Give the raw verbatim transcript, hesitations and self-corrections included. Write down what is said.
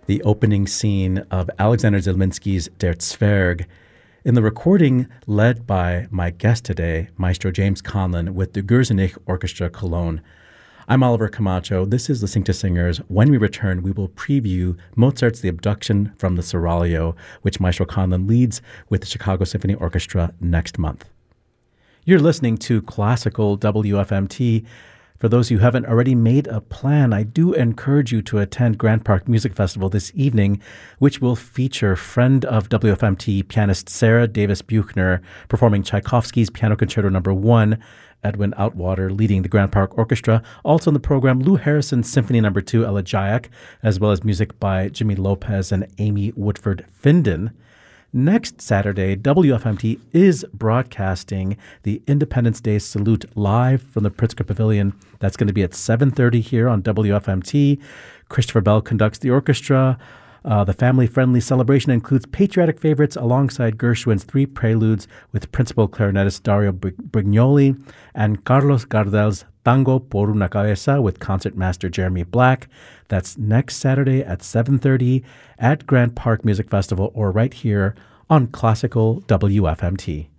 the opening scene of Alexander Zelminsky's Der Zwerg, in the recording led by my guest today, Maestro James Conlon with the Gürzenich Orchestra Cologne. I'm Oliver Camacho. This is Listening to Singers. When we return, we will preview Mozart's The Abduction from the Seraglio, which Maestro Conlon leads with the Chicago Symphony Orchestra next month. You're listening to Classical W F M T. For those who haven't already made a plan, I do encourage you to attend Grant Park Music Festival this evening, which will feature friend of W F M T pianist Sarah Davis Buchner performing Tchaikovsky's Piano Concerto Number One, Edwin Outwater leading the Grant Park Orchestra. Also in the program, Lou Harrison's Symphony Number Two, Elegiac, as well as music by Jimmy Lopez and Amy Woodford Finden. Next Saturday, W F M T is broadcasting the Independence Day Salute live from the Pritzker Pavilion. That's going to be at seven thirty here on W F M T. Christopher Bell conducts the orchestra. Uh, the family-friendly celebration includes patriotic favorites alongside Gershwin's three preludes with principal clarinetist Dario Brignoli and Carlos Gardel's Tango por una Cabeza with concertmaster Jeremy Black. That's next Saturday at seven thirty at Grant Park Music Festival or right here on Classical W F M T.